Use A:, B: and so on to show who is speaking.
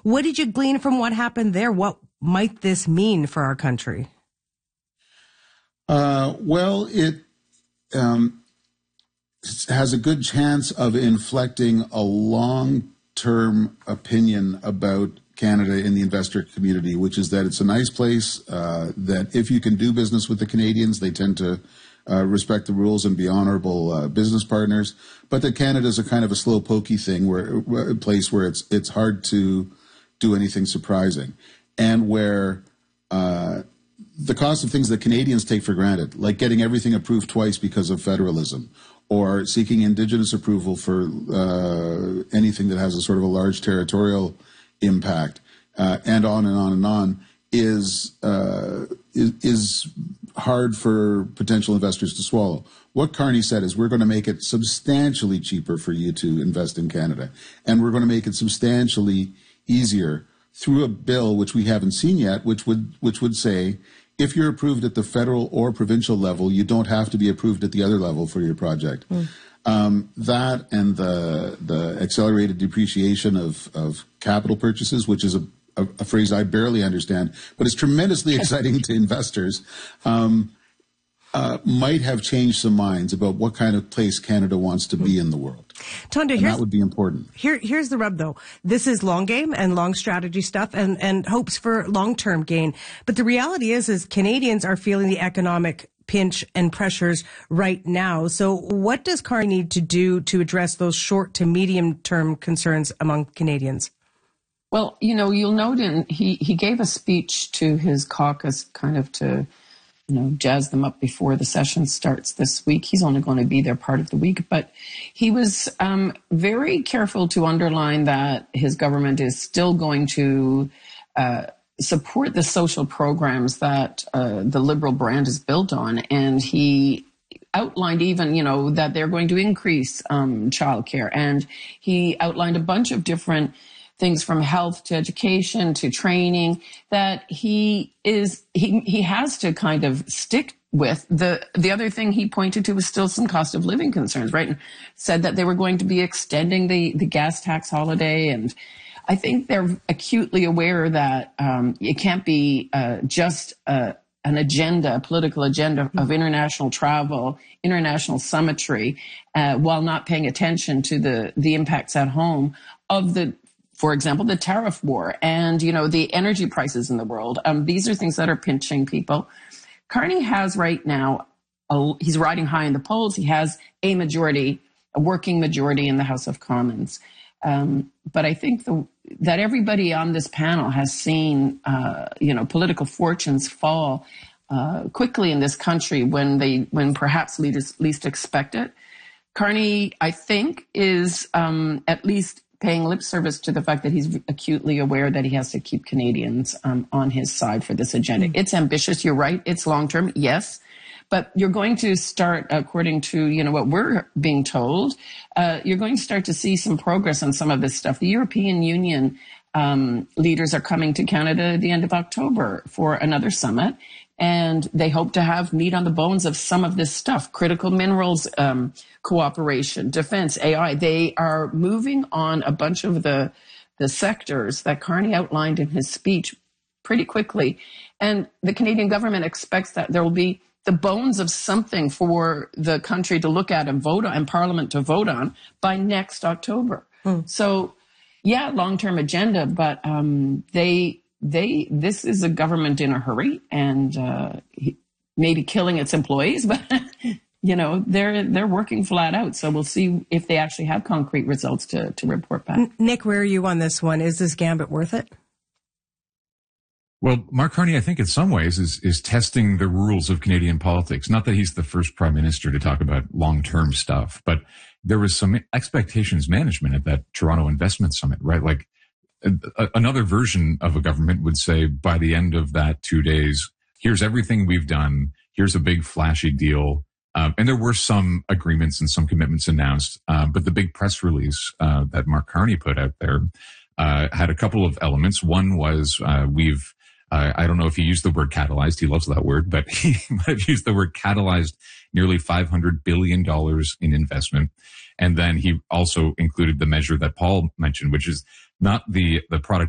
A: What did you glean from what happened there? What might this mean for our country?
B: Well, it has a good chance of inflecting a long-term opinion about Canada in the investor community, which is that it's a nice place, that if you can do business with the Canadians, they tend to respect the rules and be honorable business partners, but that Canada is a kind of a slow pokey thing, a place where it's hard to do anything surprising, and where the cost of things that Canadians take for granted, like getting everything approved twice because of federalism, or seeking Indigenous approval for anything that has a sort of a large territorial impact, and on and on and on, is hard for potential investors to swallow. What Carney said is, we're going to make it substantially cheaper for you to invest in Canada, and we're going to make it substantially easier through a bill which we haven't seen yet, which would say, if you're approved at the federal or provincial level, you don't have to be approved at the other level for your project. That and the accelerated depreciation of capital purchases, which is a phrase I barely understand, but it's tremendously exciting to investors, might have changed some minds about what kind of place Canada wants to be in the world.
A: Tonda,
B: that would be important.
A: Here's the rub, though. This is long game and long strategy stuff and hopes for long-term gain. But the reality is Canadians are feeling the economic pinch and pressures right now. So what does Carney need to do to address those short to medium-term concerns among Canadians?
C: Well, you'll note he gave a speech to his caucus kind of to jazz them up before the session starts this week. He's only going to be there part of the week, but he was very careful to underline that his government is still going to support the social programs that the Liberal brand is built on. And he outlined even, that they're going to increase childcare. And he outlined a bunch of different things from health to education to training that he has to kind of stick with. The other thing he pointed to was still some cost of living concerns, right? And said that they were going to be extending the gas tax holiday. And I think they're acutely aware that it can't be just an agenda, a political agenda of international travel, international summitry, while not paying attention to the impacts at home of for example, the tariff war and, the energy prices in the world. These are things that are pinching people. Carney has right now, he's riding high in the polls. He has a working majority in the House of Commons. But I think that everybody on this panel has seen, political fortunes fall quickly in this country when perhaps leaders least expect it. Carney, I think, is at least paying lip service to the fact that he's acutely aware that he has to keep Canadians on his side for this agenda. It's ambitious, you're right. It's long-term, yes. But you're going to start, according to what we're being told, you're going to start to see some progress on some of this stuff. The European Union leaders are coming to Canada at the end of October for another summit. And they hope to have meat on the bones of some of this stuff, critical minerals cooperation, defense, AI. They are moving on a bunch of the sectors that Carney outlined in his speech pretty quickly. And the Canadian government expects that there will be the bones of something for the country to look at and vote on, and Parliament to vote on by next October. So, yeah, long-term agenda, but this is a government in a hurry and maybe killing its employees, but they're working flat out. So we'll see if they actually have concrete results to report back.
A: Nick, where are you on this one? Is this gambit worth it?
D: Well, Mark Carney, I think in some ways is testing the rules of Canadian politics. Not that he's the first prime minister to talk about long-term stuff, but there was some expectations management at that Toronto Investment Summit, right? Like another version of a government would say by the end of that 2 days, here's everything we've done. Here's a big flashy deal. And there were some agreements and some commitments announced. But the big press release that Mark Carney put out there had a couple of elements. One was I don't know if he used the word catalyzed. He loves that word, but he might have used the word catalyzed nearly $500 billion in investment. And then he also included the measure that Paul mentioned, which is not the product